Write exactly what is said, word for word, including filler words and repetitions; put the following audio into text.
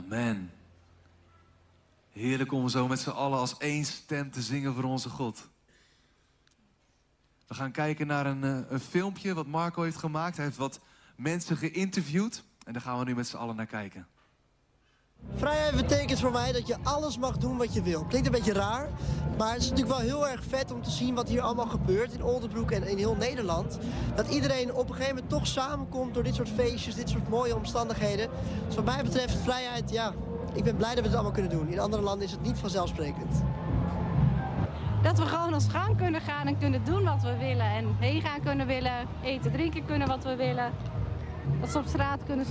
Amen. Heerlijk om zo met z'n allen als één stem te zingen voor onze God. We gaan kijken naar een, uh, een filmpje wat Marco heeft gemaakt. Hij heeft wat mensen geïnterviewd. En daar gaan we nu met z'n allen naar kijken. Vrijheid betekent voor mij dat je alles mag doen wat je wil. Klinkt een beetje raar, maar het is natuurlijk wel heel erg vet om te zien wat hier allemaal gebeurt in Oldenbroek en in heel Nederland. Dat iedereen op een gegeven moment toch samenkomt door dit soort feestjes, dit soort mooie omstandigheden. Dus wat mij betreft vrijheid, ja, ik ben blij dat we het allemaal kunnen doen. In andere landen is het niet vanzelfsprekend. Dat we gewoon ons gang kunnen gaan en kunnen doen wat we willen. En heen gaan kunnen willen, eten, drinken kunnen wat we willen. Dat ze op straat kunnen